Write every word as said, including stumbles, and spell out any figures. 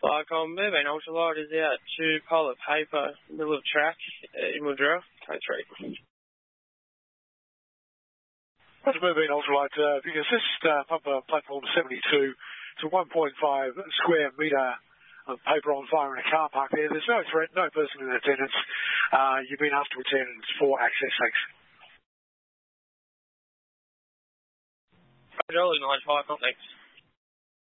Like, I'm moving ultralight is out to pile of paper, middle of track uh, in Mildura, K three. That's moving ultralight, uh, because this uh, up uh, platform seventy-two to one point five square metre of paper on fire in a car park there. There's no threat, no person in attendance. Uh, you've been asked to attend for access, thanks. Roger, nine five, thanks.